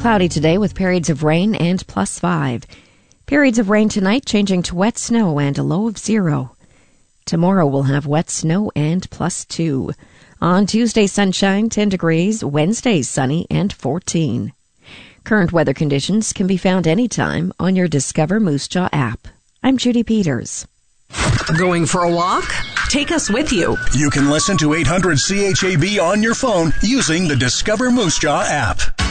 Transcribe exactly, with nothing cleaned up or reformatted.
cloudy today with periods of rain and plus five. Periods of rain tonight changing to wet snow and a low of zero. Tomorrow we'll have wet snow and plus two. On Tuesday, sunshine, ten degrees. Wednesday, sunny and fourteen. Current weather conditions can be found anytime on your Discover Moose Jaw app. I'm Judy Peters. Going for a walk? Take us with you. You can listen to eight hundred C H A B on your phone using the Discover Moose Jaw app.